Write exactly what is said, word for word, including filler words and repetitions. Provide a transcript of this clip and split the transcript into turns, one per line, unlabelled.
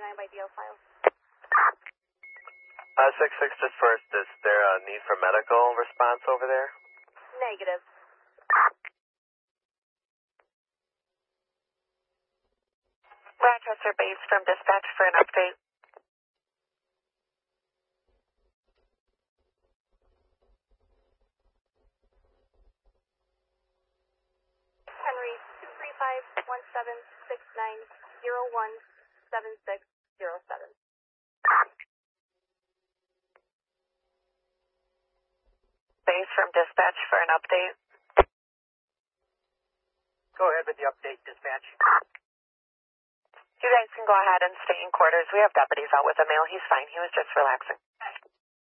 nine by D O file.
Uh, six six, just first, is there a need for medical response over there?
Negative.
Rochester base from dispatch for an update.
Henry, two three five one seven six nine zero one seven six zero seven.
Base from dispatch for an update.
Go ahead with the update, dispatch.
You guys can go ahead and stay in quarters. We have deputies out with a male. He's fine. He was just relaxing.